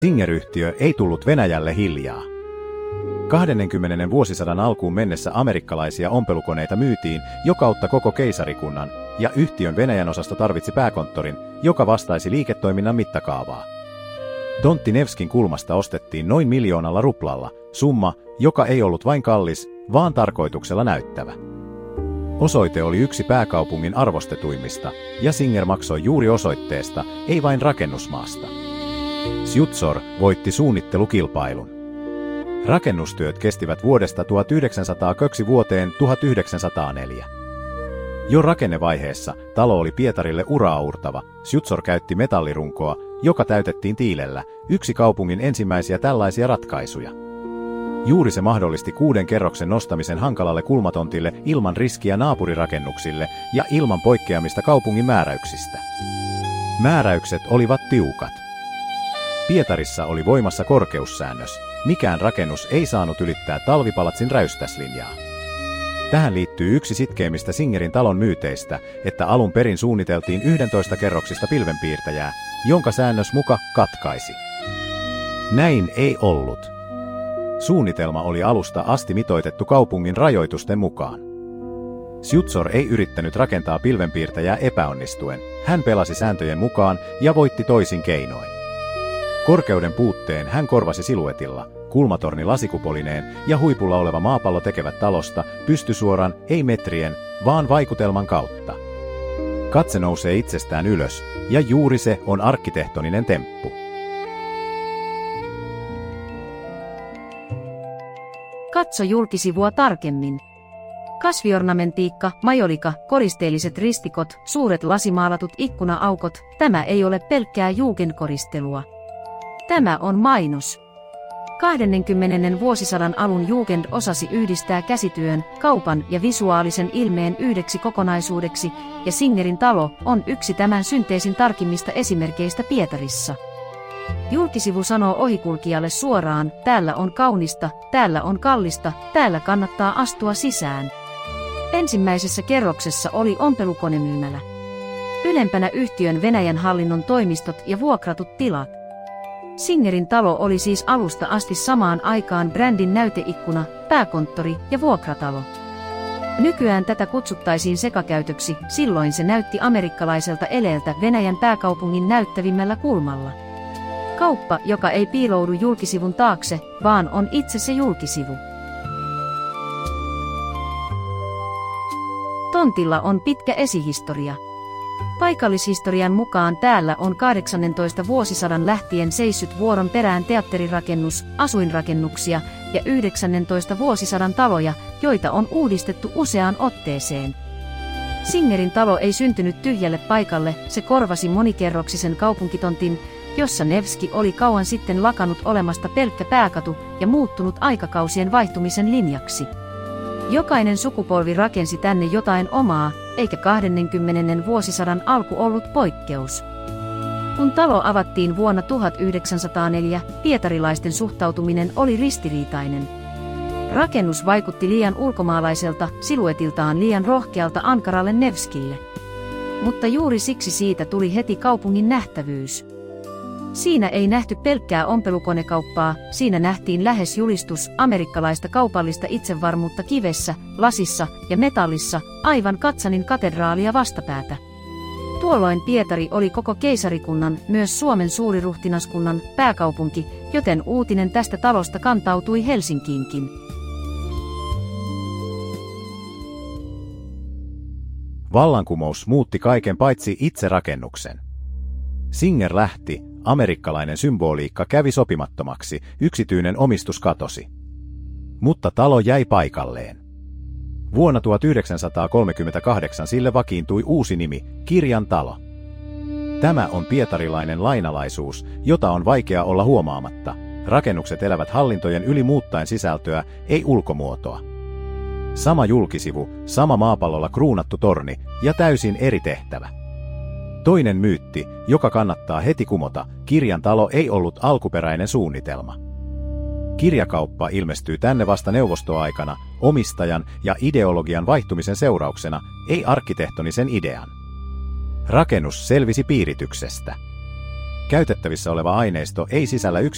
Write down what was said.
Singer-yhtiö ei tullut Venäjälle hiljaa. 20. vuosisadan alkuun mennessä amerikkalaisia ompelukoneita myytiin jo kautta koko keisarikunnan, ja yhtiön Venäjän osasto tarvitsi pääkonttorin, joka vastaisi liiketoiminnan mittakaavaa. Tontti Nevskin kulmasta ostettiin noin 1 miljoonalla ruplalla, summa, joka ei ollut vain kallis, vaan tarkoituksella näyttävä. Osoite oli yksi pääkaupungin arvostetuimmista, ja Singer maksoi juuri osoitteesta, ei vain rakennusmaasta. Sjutsor voitti suunnittelukilpailun. Rakennustyöt kestivät vuodesta 1902 vuoteen 1904. Jo rakennevaiheessa talo oli Pietarille uraauurtava. Sjutsor käytti metallirunkoa, joka täytettiin tiilellä, yksi kaupungin ensimmäisiä tällaisia ratkaisuja. Juuri se mahdollisti 6 kerroksen nostamisen hankalalle kulmatontille ilman riskiä naapurirakennuksille ja ilman poikkeamista kaupungin määräyksistä. Määräykset olivat tiukat. Pietarissa oli voimassa korkeussäännös. Mikään rakennus ei saanut ylittää talvipalatsin räystäslinjaa. Tähän liittyy yksi sitkeimmistä Singerin talon myyteistä, että alun perin suunniteltiin 11 kerroksista pilvenpiirtäjää, jonka säännös muka katkaisi. Näin ei ollut. Suunnitelma oli alusta asti mitoitettu kaupungin rajoitusten mukaan. Sjutsor ei yrittänyt rakentaa pilvenpiirtäjää epäonnistuen. Hän pelasi sääntöjen mukaan ja voitti toisin keinoin. Korkeuden puutteen hän korvasi siluetilla. Kulmatorni lasikupolineen ja huipulla oleva maapallo tekevät talosta pystysuoran, ei metrien, vaan vaikutelman kautta. Katse nousee itsestään ylös, ja juuri se on arkkitehtoninen temppu. Katso julkisivua tarkemmin. Kasviornamentiikka, majolika, koristeelliset ristikot, suuret lasimaalatut ikkuna-aukot, tämä ei ole pelkkää jugendkoristelua. Tämä on mainos. 20. vuosisadan alun jugend osasi yhdistää käsityön, kaupan ja visuaalisen ilmeen yhdeksi kokonaisuudeksi, ja Singerin talo on yksi tämän synteesin tarkimmista esimerkkeistä Pietarissa. Julkisivu sanoo ohikulkijalle suoraan, täällä on kaunista, täällä on kallista, täällä kannattaa astua sisään. Ensimmäisessä kerroksessa oli ompelukonemyymälä. Ylempänä yhtiön Venäjän hallinnon toimistot ja vuokratut tilat. Singerin talo oli siis alusta asti samaan aikaan brändin näyteikkuna, pääkonttori ja vuokratalo. Nykyään tätä kutsuttaisiin sekakäytöksi, silloin se näytti amerikkalaiselta eleeltä Venäjän pääkaupungin näyttävimmällä kulmalla. Kauppa, joka ei piiloudu julkisivun taakse, vaan on itse se julkisivu. Tontilla on pitkä esihistoria. Paikallishistorian mukaan täällä on 18 vuosisadan lähtien seissyt vuoron perään teatterirakennus, asuinrakennuksia ja 19 vuosisadan taloja, joita on uudistettu useaan otteeseen. Singerin talo ei syntynyt tyhjälle paikalle, se korvasi monikerroksisen kaupunkitontin, jossa Nevski oli kauan sitten lakannut olemasta pelkkä pääkatu ja muuttunut aikakausien vaihtumisen linjaksi. Jokainen sukupolvi rakensi tänne jotain omaa, eikä 20. vuosisadan alku ollut poikkeus. Kun talo avattiin vuonna 1904, pietarilaisten suhtautuminen oli ristiriitainen. Rakennus vaikutti liian ulkomaalaiselta, siluetiltaan liian rohkealta ankaralle Nevskille. Mutta juuri siksi siitä tuli heti kaupungin nähtävyys. Siinä ei nähty pelkkää ompelukonekauppaa, siinä nähtiin lähes julistus amerikkalaista kaupallista itsevarmuutta kivessä, lasissa ja metallissa, aivan Katsanin katedraalia vastapäätä. Tuolloin Pietari oli koko keisarikunnan, myös Suomen suuriruhtinaskunnan, pääkaupunki, joten uutinen tästä talosta kantautui Helsinkiinkin. Vallankumous muutti kaiken paitsi itse rakennuksen. Singer lähti, amerikkalainen symboliikka kävi sopimattomaksi, yksityinen omistus katosi. Mutta talo jäi paikalleen. Vuonna 1938 sille vakiintui uusi nimi, Kirjan talo. Tämä on pietarilainen lainalaisuus, jota on vaikea olla huomaamatta. Rakennukset elävät hallintojen yli muuttaen sisältöä, ei ulkomuotoa. Sama julkisivu, sama maapallolla kruunattu torni ja täysin eri tehtävä. Toinen myytti, joka kannattaa heti kumota, Kirjan talo ei ollut alkuperäinen suunnitelma. Kirjakauppa ilmestyy tänne vasta neuvostoaikana, omistajan ja ideologian vaihtumisen seurauksena, ei arkkitehtonisen idean. Rakennus selvisi piirityksestä. Käytettävissä oleva aineisto ei sisällä